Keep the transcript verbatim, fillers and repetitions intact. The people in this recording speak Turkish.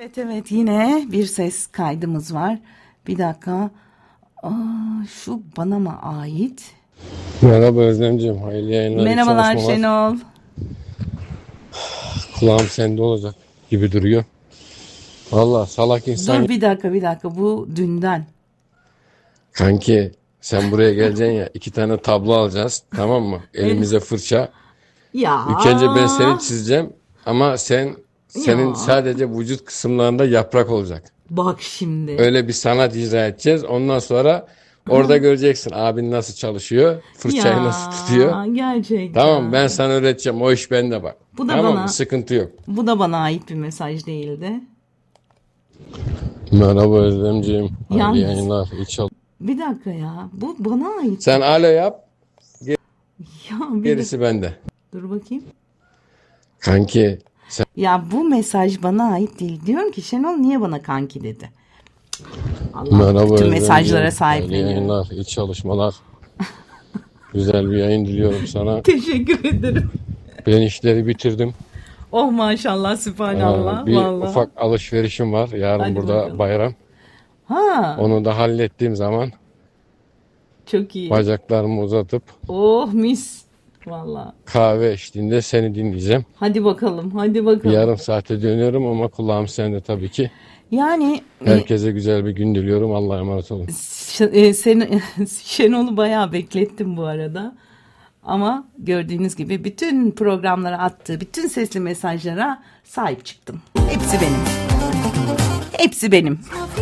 Evet evet yine bir ses kaydımız var. Bir dakika. Aa, şu bana mı ait? Merhaba Özlemciğim. Hayırlı yayınlar. Merhabalar Şenol. Kulağım sende olacak gibi duruyor. Valla salak insan. Dur bir dakika bir dakika bu dünden. Kanki sen buraya geleceksin ya, iki tane tablo alacağız, tamam mı? Elimize fırça. Ya. İlk önce ben seni çizeceğim ama sen senin Ya. sadece vücut kısımlarında yaprak olacak. Bak şimdi. Öyle bir sanat icra edeceğiz. Ondan sonra orada göreceksin abin nasıl çalışıyor, fırçayı Ya, nasıl tutuyor. Gerçekten. Tamam, ben sana öğreteceğim. O iş bende bak. Bu da tamam bana, mı? Sıkıntı yok. Bu da bana ait bir mesaj değildi. Merhaba Özlemciğim. Hayırlı Yalnız- yayınlar. İyi çal- Bir dakika ya. Bu bana ait. Sen alo yap. Ya bir Gerisi bende. Dur bakayım. Kanki sen Ya bu mesaj bana ait değil. Diyorum ki Şenol niye bana kanki dedi. Allah merhaba bütün Özlemciğim. mesajlara Hayırlı sahipleniyorum. yayınlar. İyi çalışmalar. Güzel bir yayın diliyorum sana. Teşekkür ederim. Ben işleri bitirdim. Oh maşallah sübhanallah. Ee, bir vallahi. ufak alışverişim var. Yarın Hadi burada bakalım. bayram. Ha, Onu da hallettiğim zaman çok iyi. bacaklarımı uzatıp Oh mis. Vallahi. kahve eşliğinde seni dinleyeceğim. Hadi bakalım. Hadi Bir bakalım. yarım saate dönüyorum ama kulağım sende tabii ki. Yani e, Herkese güzel bir gün diliyorum. Allah'a emanet olun. Ş- e, seni, Şenol'u bayağı beklettim bu arada. Ama gördüğünüz gibi bütün programlara attığı bütün sesli mesajlara sahip çıktım. Hepsi benim. Hepsi benim.